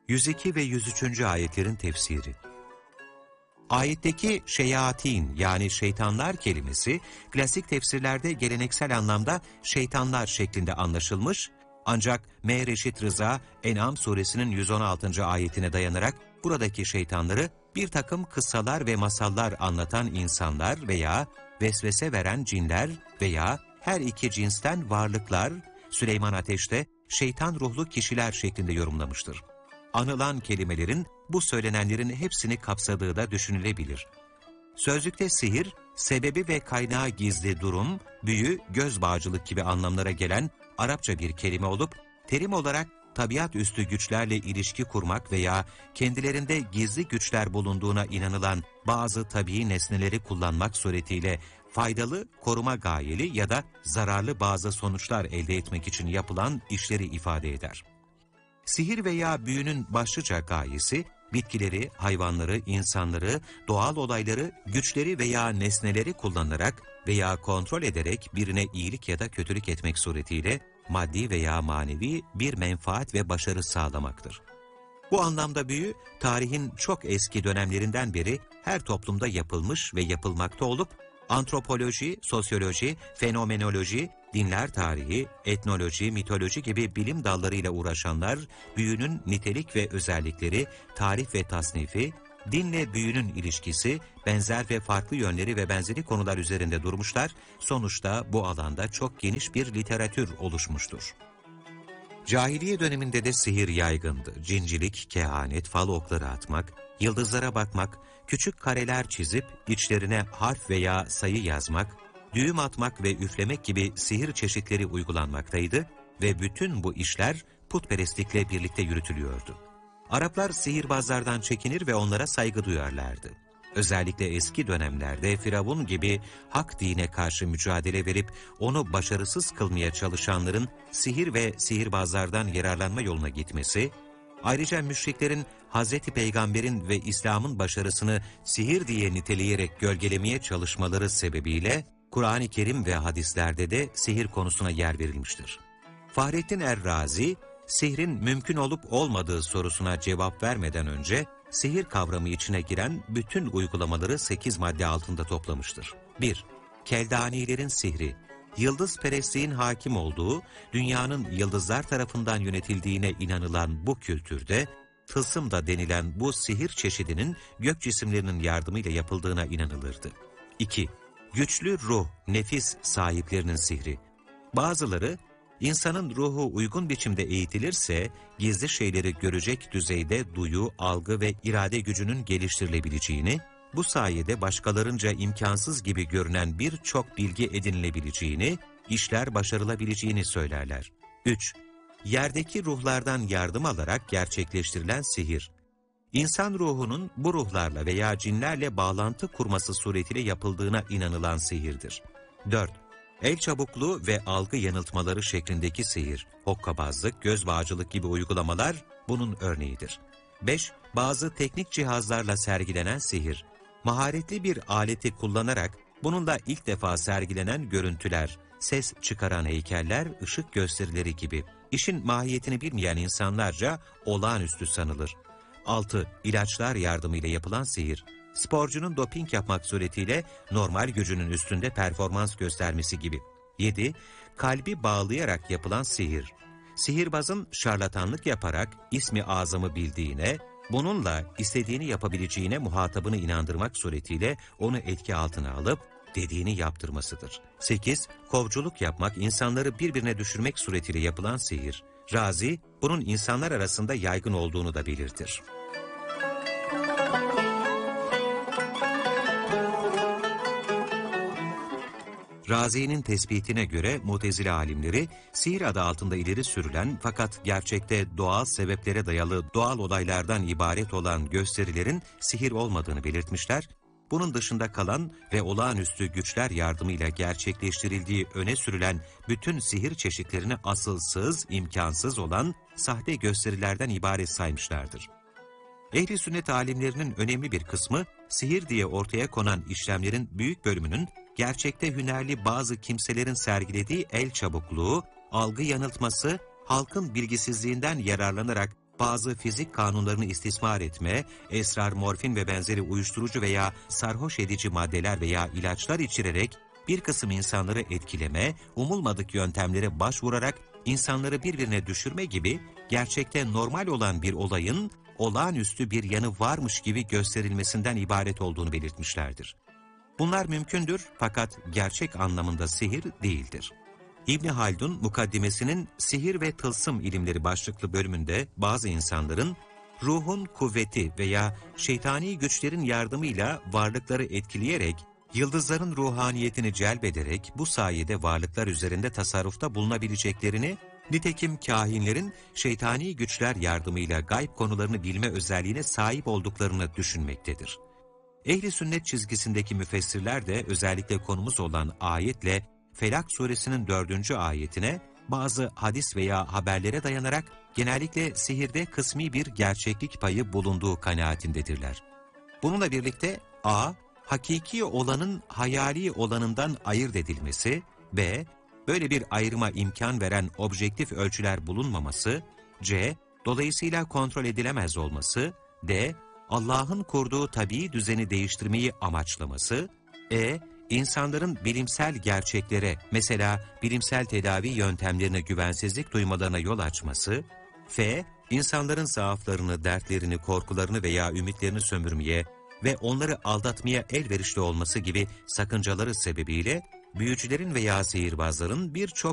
102 ve 103. ayetlerin tefsiri. Ayetteki şeyatin yani şeytanlar kelimesi klasik tefsirlerde geleneksel anlamda şeytanlar şeklinde anlaşılmış, ancak M. Reşit Rıza En'am suresinin 116. ayetine dayanarak buradaki şeytanları bir takım kıssalar ve masallar anlatan insanlar veya vesvese veren cinler veya her iki cinsten varlıklar, Süleyman Ateş'te şeytan ruhlu kişiler şeklinde yorumlamıştır. Anılan kelimelerin bu söylenenlerin hepsini kapsadığı da düşünülebilir. Sözlükte sihir, sebebi ve kaynağı gizli durum, büyü, göz bağcılık gibi anlamlara gelen Arapça bir kelime olup, terim olarak tabiat üstü güçlerle ilişki kurmak veya kendilerinde gizli güçler bulunduğuna inanılan bazı tabii nesneleri kullanmak suretiyle faydalı, koruma gayeli ya da zararlı bazı sonuçlar elde etmek için yapılan işleri ifade eder. Sihir veya büyünün başlıca gayesi, bitkileri, hayvanları, insanları, doğal olayları, güçleri veya nesneleri kullanarak veya kontrol ederek birine iyilik ya da kötülük etmek suretiyle maddi veya manevi bir menfaat ve başarı sağlamaktır. Bu anlamda büyü, tarihin çok eski dönemlerinden beri her toplumda yapılmış ve yapılmakta olup, antropoloji, sosyoloji, fenomenoloji, dinler tarihi, etnoloji, mitoloji gibi bilim dallarıyla uğraşanlar, büyünün nitelik ve özellikleri, tarif ve tasnifi, dinle büyünün ilişkisi, benzer ve farklı yönleri ve benzeri konular üzerinde durmuşlar, sonuçta bu alanda çok geniş bir literatür oluşmuştur. Cahiliye döneminde de sihir yaygındı. Cincilik, kehanet, fal okları atmak, yıldızlara bakmak, küçük kareler çizip içlerine harf veya sayı yazmak, düğüm atmak ve üflemek gibi sihir çeşitleri uygulanmaktaydı ve bütün bu işler putperestlikle birlikte yürütülüyordu. Araplar sihirbazlardan çekinir ve onlara saygı duyarlardı. Özellikle eski dönemlerde Firavun gibi hak dine karşı mücadele verip onu başarısız kılmaya çalışanların sihir ve sihirbazlardan yararlanma yoluna gitmesi, ayrıca müşriklerin Hz. Peygamber'in ve İslam'ın başarısını sihir diye niteleyerek gölgelemeye çalışmaları sebebiyle Kur'an-ı Kerim ve hadislerde de sihir konusuna yer verilmiştir. Fahrettin Er-Razi, sihrin mümkün olup olmadığı sorusuna cevap vermeden önce, sihir kavramı içine giren bütün uygulamaları 8 madde altında toplamıştır. 1. Keldanilerin sihri. Yıldızperestliğin hakim olduğu, dünyanın yıldızlar tarafından yönetildiğine inanılan bu kültürde, tılsım da denilen bu sihir çeşidinin gök cisimlerinin yardımıyla yapıldığına inanılırdı. 2. Güçlü ruh, nefis sahiplerinin sihri. Bazıları, İnsanın ruhu uygun biçimde eğitilirse, gizli şeyleri görecek düzeyde duyu, algı ve irade gücünün geliştirilebileceğini, bu sayede başkalarınca imkansız gibi görünen birçok bilgi edinilebileceğini, işler başarılabileceğini söylerler. 3. Yerdeki ruhlardan yardım alarak gerçekleştirilen sihir. İnsan ruhunun bu ruhlarla veya cinlerle bağlantı kurması suretiyle yapıldığına inanılan sihirdir. 4. El çabukluğu ve algı yanıltmaları şeklindeki sihir, hokkabazlık, göz bağcılık gibi uygulamalar bunun örneğidir. 5. Bazı teknik cihazlarla sergilenen sihir, maharetli bir aleti kullanarak bununla ilk defa sergilenen görüntüler, ses çıkaran heykeller, ışık gösterileri gibi işin mahiyetini bilmeyen insanlarca olağanüstü sanılır. 6. İlaçlar yardımıyla yapılan sihir. Sporcunun doping yapmak suretiyle normal gücünün üstünde performans göstermesi gibi. 7. Kalbi bağlayarak yapılan sihir. Sihirbazın şarlatanlık yaparak ismi azamı bildiğine, bununla istediğini yapabileceğine muhatabını inandırmak suretiyle onu etki altına alıp dediğini yaptırmasıdır. 8. Kovculuk yapmak, insanları birbirine düşürmek suretiyle yapılan sihir. Razi, bunun insanlar arasında yaygın olduğunu da belirtir. Razi'nin tespitine göre Mutezile alimleri, sihir adı altında ileri sürülen fakat gerçekte doğal sebeplere dayalı doğal olaylardan ibaret olan gösterilerin sihir olmadığını belirtmişler, bunun dışında kalan ve olağanüstü güçler yardımıyla gerçekleştirildiği öne sürülen bütün sihir çeşitlerini asılsız, imkansız olan sahte gösterilerden ibaret saymışlardır. Ehl-i sünnet alimlerinin önemli bir kısmı, sihir diye ortaya konan işlemlerin büyük bölümünün gerçekte hünerli bazı kimselerin sergilediği el çabukluğu, algı yanıltması, halkın bilgisizliğinden yararlanarak bazı fizik kanunlarını istismar etme, esrar, morfin ve benzeri uyuşturucu veya sarhoş edici maddeler veya ilaçlar içirerek bir kısım insanları etkileme, umulmadık yöntemlere başvurarak insanları birbirine düşürme gibi gerçekte normal olan bir olayın olağanüstü bir yanı varmış gibi gösterilmesinden ibaret olduğunu belirtmişlerdir. Bunlar mümkündür fakat gerçek anlamında sihir değildir. İbn Haldun, mukaddimesinin Sihir ve Tılsım İlimleri başlıklı bölümünde bazı insanların ruhun kuvveti veya şeytani güçlerin yardımıyla varlıkları etkileyerek, yıldızların ruhaniyetini celbederek bu sayede varlıklar üzerinde tasarrufta bulunabileceklerini, nitekim kâhinlerin şeytani güçler yardımıyla gayb konularını bilme özelliğine sahip olduklarını düşünmektedir. Ehli sünnet çizgisindeki müfessirler de özellikle konumuz olan ayetle Felak suresinin 4. ayetine bazı hadis veya haberlere dayanarak genellikle sihirde kısmi bir gerçeklik payı bulunduğu kanaatindedirler. Bununla birlikte a. Hakiki olanın hayali olanından ayırt edilmesi, b. Böyle bir ayrıma imkan veren objektif ölçüler bulunmaması, c. Dolayısıyla kontrol edilemez olması, d. Allah'ın kurduğu tabii düzeni değiştirmeyi amaçlaması, insanların bilimsel gerçeklere, mesela bilimsel tedavi yöntemlerine güvensizlik duymalarına yol açması, f. insanların zaaflarını, dertlerini, korkularını veya ümitlerini sömürmeye ve onları aldatmaya elverişli olması gibi sakıncaları sebebiyle büyücülerin veya sihirbazların birçok